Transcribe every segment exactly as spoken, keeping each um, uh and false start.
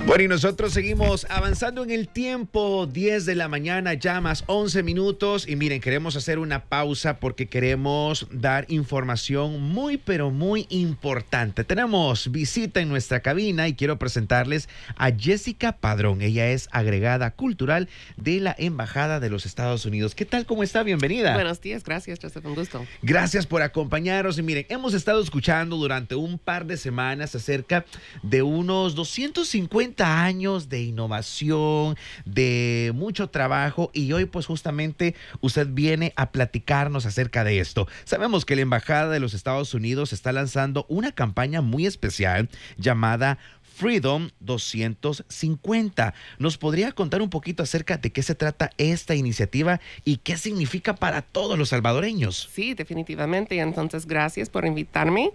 Bueno, y nosotros seguimos avanzando en el tiempo, diez de la mañana, ya más once minutos. Y miren, queremos hacer una pausa porque queremos dar información muy, pero muy importante. Tenemos visita en nuestra cabina y quiero presentarles a Jessica Padrón. Ella es agregada cultural de la Embajada de los Estados Unidos. ¿Qué tal? ¿Cómo está? Bienvenida. Buenos días, gracias, Joseph, un gusto. Gracias por acompañarnos. Y miren, hemos estado escuchando durante un par de semanas acerca de unos doscientos cincuenta años de innovación, de mucho trabajo, y hoy pues justamente usted viene a platicarnos acerca de esto. Sabemos que la Embajada de los Estados Unidos está lanzando una campaña muy especial llamada Freedom doscientos cincuenta. ¿Nos podría contar un poquito acerca de qué se trata esta iniciativa y qué significa para todos los salvadoreños? Sí, definitivamente. Entonces, gracias por invitarme.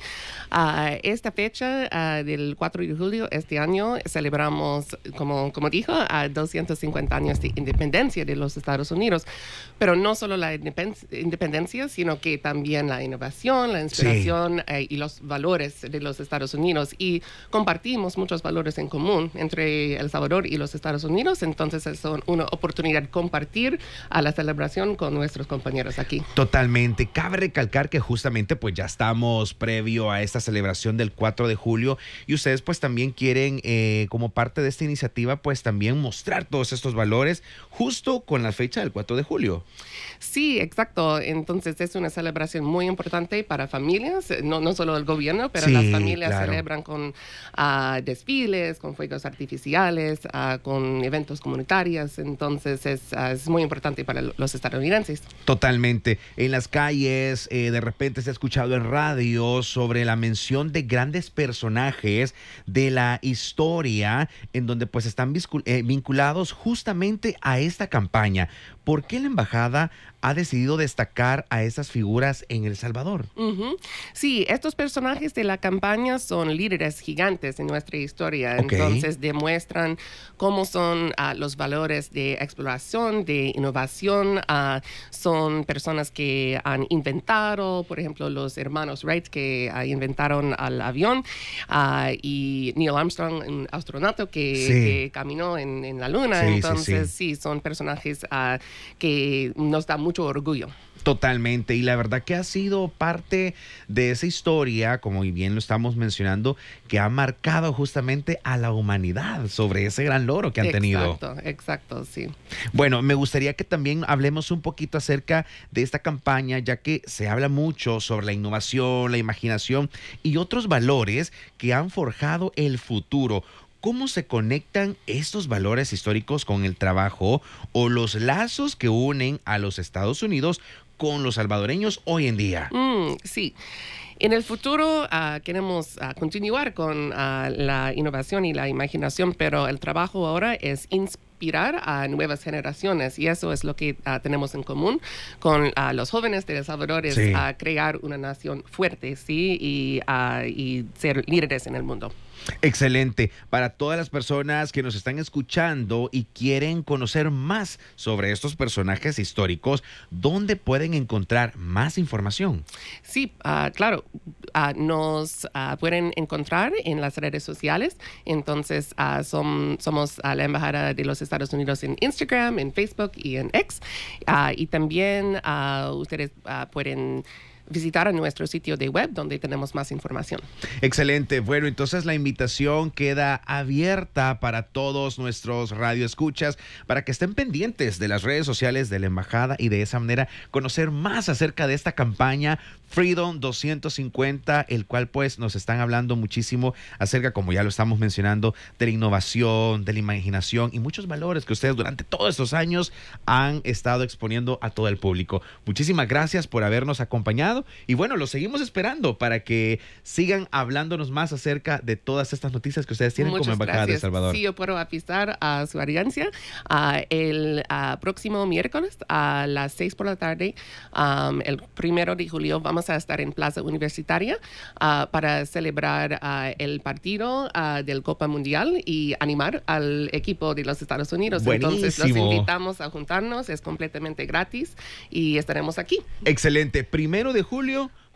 A uh, esta fecha uh, del cuatro de julio este año celebramos, como, como dijo, a doscientos cincuenta años de independencia de los Estados Unidos. Pero no solo la independencia, sino que también la innovación, la inspiración sí. eh, y los valores de los Estados Unidos. Y compartimos muchos valores en común entre El Salvador y los Estados Unidos, entonces es una oportunidad de compartir a la celebración con nuestros compañeros aquí. Totalmente. Cabe recalcar que justamente pues ya estamos previo a esta celebración del cuatro de julio y ustedes pues también quieren eh, como parte de esta iniciativa pues también mostrar todos estos valores justo con la fecha del cuatro de julio. Sí, exacto. Entonces es una celebración muy importante para familias, no, no solo el gobierno, pero sí, las familias claro. celebran con uh, desfiles, con fuegos artificiales, uh, con eventos comunitarios. Entonces es, uh, es muy importante para los estadounidenses. Totalmente. En las calles, eh, de repente se ha escuchado en radio sobre la mención de grandes personajes de la historia en donde pues están eh, vinculados justamente a esta campaña. ¿Por qué la embajada ha decidido destacar a esas figuras en El Salvador? Uh-huh. Sí, estos personajes de la campaña son líderes gigantes en nuestra historia. Okay. Entonces demuestran cómo son uh, los valores de exploración, de innovación. Uh, son personas que han inventado, por ejemplo, los hermanos Wright que uh, inventaron el avión uh, y Neil Armstrong, un astronauta que, sí. que caminó en, en la luna. Sí, Entonces sí, sí. sí, son personajes uh, que nos da mucho orgullo. Totalmente, y la verdad que ha sido parte de esa historia, como bien lo estamos mencionando, que ha marcado justamente a la humanidad sobre ese gran logro que han exacto, tenido. Exacto, exacto, sí. Bueno, me gustaría que también hablemos un poquito acerca de esta campaña, ya que se habla mucho sobre la innovación, la imaginación y otros valores que han forjado el futuro. ¿Cómo se conectan estos valores históricos con el trabajo o los lazos que unen a los Estados Unidos con los salvadoreños hoy en día? Mm, sí. En el futuro uh, queremos uh, continuar con uh, la innovación y la imaginación, pero el trabajo ahora es inspirar a nuevas generaciones y eso es lo que uh, tenemos en común con uh, los jóvenes de El Salvador, es sí. uh, crear una nación fuerte, ¿sí? y, uh, y ser líderes en el mundo. Excelente. Para todas las personas que nos están escuchando y quieren conocer más sobre estos personajes históricos, ¿dónde pueden encontrar más información? Sí, uh, claro. Uh, nos uh, pueden encontrar en las redes sociales. Entonces, uh, son, somos uh, la Embajada de los Estados Unidos en Instagram, en Facebook y en X. Uh, y también uh, ustedes uh, pueden visitar a nuestro sitio de web donde tenemos más información. Excelente. Bueno, entonces la invitación queda abierta para todos nuestros radioescuchas para que estén pendientes de las redes sociales de la Embajada y de esa manera conocer más acerca de esta campaña Freedom doscientos cincuenta, el cual pues nos están hablando muchísimo acerca, como ya lo estamos mencionando, de la innovación, de la imaginación y muchos valores que ustedes durante todos estos años han estado exponiendo a todo el público. Muchísimas gracias por habernos acompañado y bueno, los seguimos esperando para que sigan hablándonos más acerca de todas estas noticias que ustedes tienen Muchas como Embajada gracias. de El Salvador. Sí, yo puedo avisar a su audiencia uh, el uh, próximo miércoles a las seis por la tarde, um, el primero de julio, vamos a estar en Plaza Universitaria uh, para celebrar uh, el partido uh, del Copa Mundial y animar al equipo de los Estados Unidos. Buenísimo. Entonces los invitamos a juntarnos, es completamente gratis y estaremos aquí. Excelente. Primero de julio,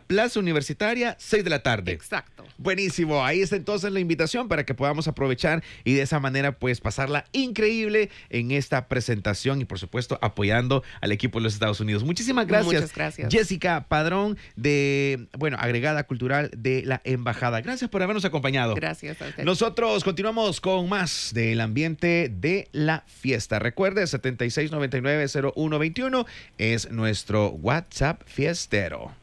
Plaza Universitaria, seis de la tarde. Exacto. Buenísimo, ahí está entonces la invitación para que podamos aprovechar y de esa manera pues pasarla increíble en esta presentación y por supuesto apoyando al equipo de los Estados Unidos. Muchísimas gracias. Muchas gracias. Jessica Padrón de, bueno, agregada cultural de la Embajada. Gracias por habernos acompañado. Gracias a usted. Nosotros continuamos con más del ambiente de la fiesta. Recuerde, setenta y seis noventa y nueve cero uno veintiuno es nuestro WhatsApp fiestero.